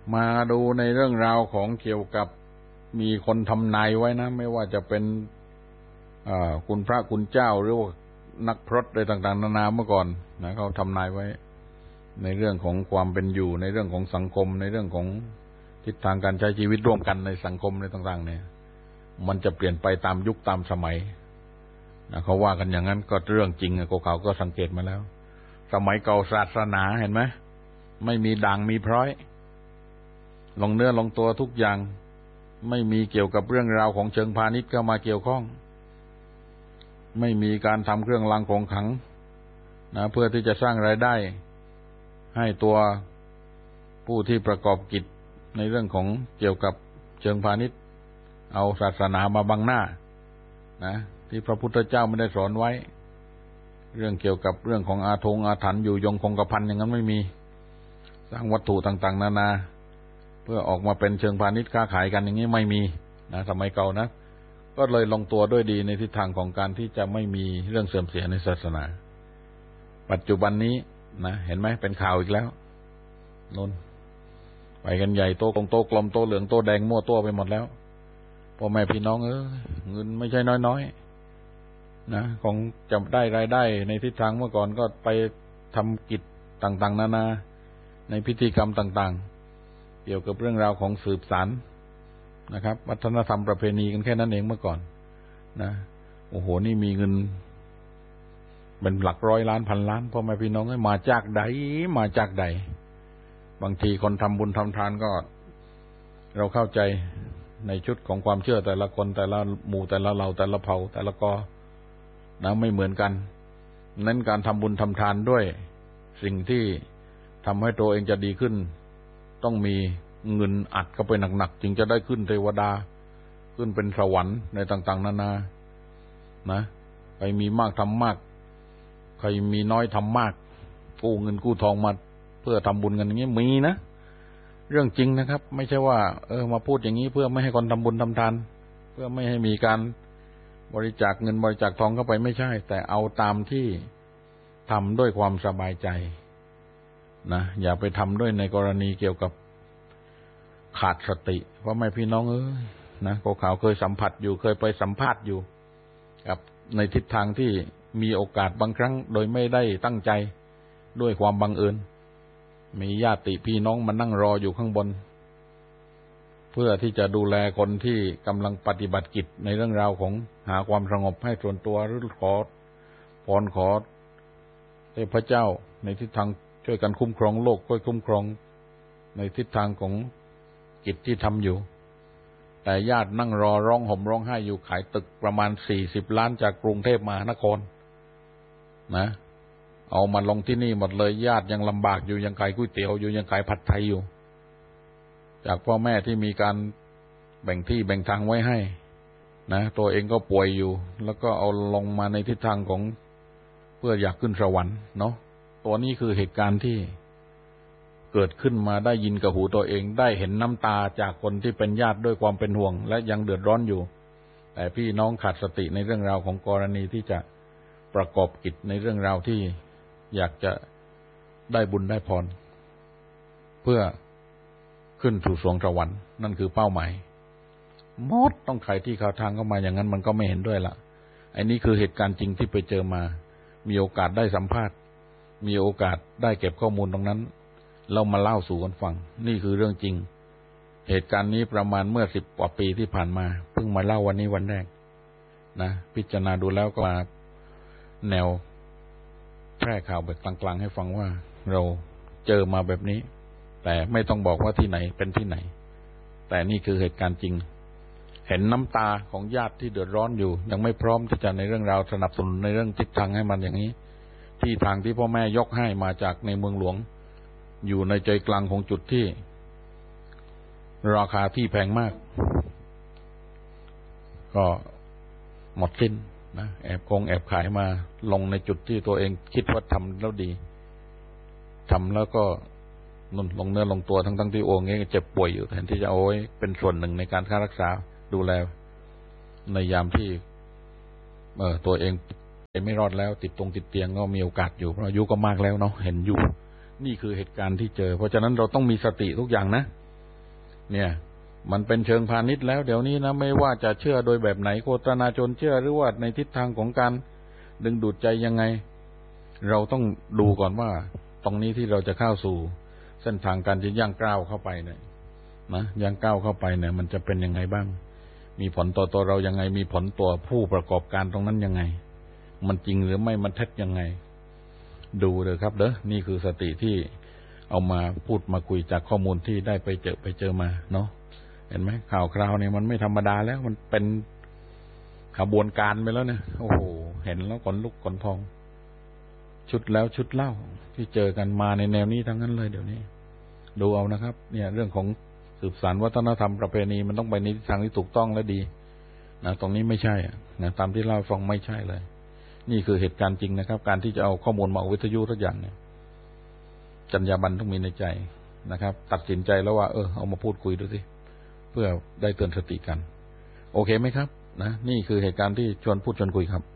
มาดูในเรื่องราวของเกี่ยวกับมีคนทำนายไว้นะไม่ว่าจะเป็นคุณพระคุณเจ้าหรือว่านักพรตอะไรต่างๆนานาเมื่อก่อนนะเขาทำนายไว้ในเรื่องของความเป็นอยู่ในเรื่องของสังคมในเรื่องของทิศทางการใช้ชีวิตร่วมกันในสังคมในต่างๆเนี่ยมันจะเปลี่ยนไปตามยุคตามสมัยนะเขาว่ากันอย่างนั้นก็เรื่องจริงเขาก็สังเกตมาแล้วสมัยเก่าศาสนาเห็นไหมไม่มีด่างมีพร้อยลงเนื้อลงตัวทุกอย่างไม่มีเกี่ยวกับเรื่องราวของเชิงพาณิชย์เข้ามาเกี่ยวข้องไม่มีการทำเครื่องรางของขลังนะเพื่อที่จะสร้างรายได้ให้ตัวผู้ที่ประกอบกิจในเรื่องของเกี่ยวกับเชิงพาณิชย์เอาศาสนามาบังหน้านะที่พระพุทธเจ้าไม่ได้สอนไว้เรื่องเกี่ยวกับเรื่องของอาถรรพ์อยู่ยงคงกระพันอย่างนั้นไม่มีสร้างวัตถุต่างๆนานาเพื่อออกมาเป็นเชิงพาณิชย์ค้าขายกันอย่างนี้ไม่มีนะสมัยเก่านะก็เลยลงตัวด้วยดีในทิศทางของการที่จะไม่มีเรื่องเสื่อมเสียในศาสนาปัจจุบันนี้นะเห็นไหมเป็นข่าวอีกแล้วนนไปกันใหญ่โตกลมโตเหลืองโตแดงมั่วตัวไปหมดแล้วพ่อแม่พี่น้องเงินไม่ใช่น้อยๆนะของจะได้รายได้ในทิศทางเมื่อก่อนก็ไปทำกิจต่างๆนานาในพิธีกรรมต่างๆเกี่ยวกับเรื่องราวของสืบสานนะครับวัฒนธรรมประเพณีกันแค่นั้นเองเมื่อก่อนนะโอ้โหนี่มีเงินเป็นหลักร้อยล้านพันล้านพ่อแม่พี่น้องมาจากใดบางทีคนทำบุญทำทานก็เราเข้าใจในชุดของความเชื่อแต่ละคนแต่ละหมู่แต่ละเหล่าแต่ละเผ่าแต่ละกอนะไม่เหมือนกันนั้นการทำบุญทำทานด้วยสิ่งที่ทำให้ตัวเองจะดีขึ้นต้องมีเงินอัดเข้าไปหนักๆจึงจะได้ขึ้นเทวดาขึ้นเป็นสวรรค์ในต่างๆนานานะใครมีมากทำมากใครมีน้อยทำมากกู้เงินกู้ทองมาเพื่อทำบุญกันอย่างนี้มีนะเรื่องจริงนะครับไม่ใช่ว่ามาพูดอย่างนี้เพื่อไม่ให้คนทำบุญทำทานเพื่อไม่ให้มีการบริจาคเงินบริจาคทองเข้าไปไม่ใช่แต่เอาตามที่ทำด้วยความสบายใจนะอย่าไปทำด้วยในกรณีเกี่ยวกับขาดสติเพราะไม่พี่น้องนะข่าวเคยสัมผัสอยู่เคยไปสัมภาษณ์อยู่กับในทิศทางที่มีโอกาสบางครั้งโดยไม่ได้ตั้งใจด้วยความบังเอิญมีญาติพี่น้องมานั่งรออยู่ข้างบนเพื่อที่จะดูแลคนที่กำลังปฏิบัติกิจในเรื่องราวของหาความสงบให้ส่วนตัวหรือขอพรขอเทพเจ้าในทิศทางช่วยกันคุ้มครองโลกช่วยคุ้มครองในทิศทางของกิจที่ทำอยู่แต่ญาตินั่งรอร้องห่มร้องไห้อยู่ขายตึกประมาณ40 ล้านจากกรุงเทพมหานครนะเอามาลงที่นี่หมดเลยญาติยังลำบากอยู่ยังขายก๋วยเตี๋ยวอยู่ยังขายผัดไทยอยู่จากพ่อแม่ที่มีการแบ่งที่แบ่งทางไว้ให้นะตัวเองก็ป่วยอยู่แล้วก็เอาลงมาในทิศทางของเพื่ออยากขึ้นสวรรค์เนาะตัวนี้คือเหตุการณ์ที่เกิดขึ้นมาได้ยินกับหูตัวเองได้เห็นน้ำตาจากคนที่เป็นญาติด้วยความเป็นห่วงและยังเดือดร้อนอยู่แต่พี่น้องขาดสติในเรื่องราวของกรณีที่จะประกอบกิจในเรื่องราวที่อยากจะได้บุญได้พรเพื่อขึ้นสู่สวงสวรรค์นั่นคือเป้าหมายหมดต้องไขที่เข้าทางเข้ามาอย่างนั้นมันก็ไม่เห็นด้วยละไอ้นี่คือเหตุการณ์จริงที่ไปเจอมามีโอกาสได้สัมภาษณ์มีโอกาสได้เก็บข้อมูลตรงนั้นเรามาเล่าสู่กันฟังนี่คือเรื่องจริงเหตุการณ์นี้ประมาณเมื่อ10 กว่าปีที่ผ่านมาเพิ่งมาเล่าวันนี้วันแรกนะพิจารณาดูแล้วก็มาแนวแพร่ข่าวแบบกลางๆให้ฟังว่าเราเจอมาแบบนี้แต่ไม่ต้องบอกว่าที่ไหนเป็นที่ไหนแต่นี่คือเหตุการณ์จริงเห็นน้ำตาของญาติที่เดือดร้อนอยู่ยังไม่พร้อมที่จะในเรื่องราวสนับสนุนในเรื่องทิศทางให้มันอย่างนี้ที่ทางที่พ่อแม่ยกให้มาจากในเมืองหลวงอยู่ในใจกลางของจุดที่ราคาที่แพงมากก็หมดสิ้นนะแอบขายมาลงในจุดที่ตัวเองคิดว่าทำแล้วดีทำแล้วก็ลงเนื้อลงตัวทั้งที่โอ้งเจ็บป่วยอยู่แทนที่จะเอาไว้เป็นส่วนหนึ่งในการค่ารักษาดูแลในยามที่ตัวเองไม่รอดแล้วติดเตียงก็มีโอกาสอยู่เพราะอายุก็มากแล้วเนาะเห็นอยู่นี่คือเหตุการณ์ที่เจอเพราะฉะนั้นเราต้องมีสติทุกอย่างนะเนี่ยมันเป็นเชิงพาณิชย์แล้วเดี๋ยวนี้นะไม่ว่าจะเชื่อโดยแบบไหนโฆษณาชวนเชื่อหรือว่าในทิศทางของการดึงดูดใจยังไงเราต้องดูก่อนว่าตรงนี้ที่เราจะเข้าสู่เส้นทางการจะย่างก้าวเข้าไปเนี่ยนะย่างก้าวเข้าไปเนี่ยมันจะเป็นยังไงบ้างมีผลต่อตัวเรายังไงมีผลต่อผู้ประกอบการตรงนั้นยังไงมันจริงหรือไม่มันเท็จยังไงดูเลยครับนี่คือสติที่เอามาพูดมาคุยจากข้อมูลที่ได้ไปเจอมาเนาะเห็นไหมข่าวคราวเนี่ยมันไม่ธรรมดาแล้วมันเป็นขบวนการไปแล้วเนี่ยโอ้โหเห็นแล้วขนลุกขนพองชุดแล้วชุดเล่าที่เจอกันมาในแนวนี้ทั้งนั้นเลยเดี๋ยวนี้ดูเอานะครับเนี่ยเรื่องของสืบสานวัฒนธรรมประเพณีมันต้องไปในทิศทางที่ถูกต้องและดีนะตรงนี้ไม่ใช่นะตามที่เล่าฟังไม่ใช่เลยนี่คือเหตุการณ์จริงนะครับการที่จะเอาข้อมูลมาวิทยุทุกอย่างเนี่ยจรรยาบรรณต้องมีในใจนะครับตัดสินใจแล้วว่าเอามาพูดคุยดูสิเพื่อได้เตือนสติกันโอเคไหมครับนะนี่คือเหตุการณ์ที่ชวนพูดชวนคุยครับ